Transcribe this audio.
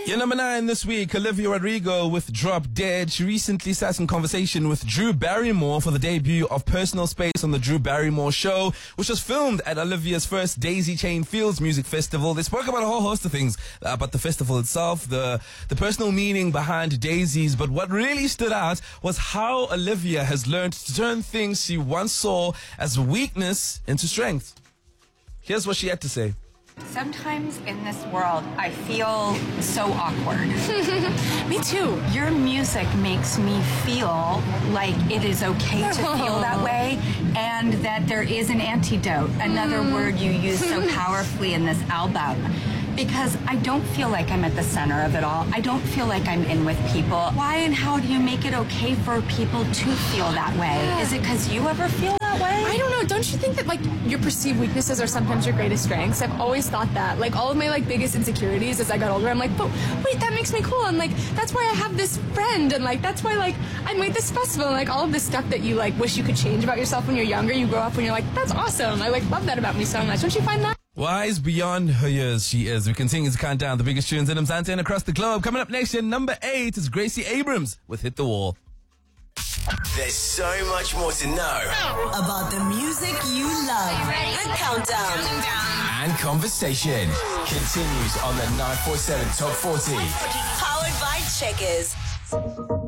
Your number 9 this week, Olivia Rodrigo with Drop Dead. She recently sat in conversation with Drew Barrymore for the debut of Personal Space on the Drew Barrymore Show, which was filmed at Olivia's first Daisy Chain Fields Music Festival. They spoke about a whole host of things about the festival itself, the personal meaning behind Daisies, but what really stood out was how Olivia has learned to turn things she once saw as weakness into strength. Here's what she had to say. Sometimes in this world, I feel so awkward. Me too. Your music makes me feel like it is okay to feel that way and that there is an antidote, another word you use so powerfully in this album. Because I don't feel like I'm at the center of it all. I don't feel like I'm in with people. Why and how do you make it okay for people to feel that way? Yeah. Is it because you ever feel that way? I don't know. Don't you think that like your perceived weaknesses are sometimes your greatest strengths? I've always thought that. Like all of my like biggest insecurities as I got older, I'm like, but wait, that makes me cool. And like that's why I have this friend, and like that's why like I made this festival, and like all of this stuff that you like wish you could change about yourself when you're younger. You grow up and you're like, that's awesome. I like love that about me so much. Don't you find that? Wise beyond her years, she is. We continue to count down the biggest tunes in Mzansi and across the globe. Coming up next year, number 8 is Gracie Abrams with Hit the Wall. There's so much more to know about the music you love. The countdown and conversation continues on the 947 Top 40. Powered by Checkers.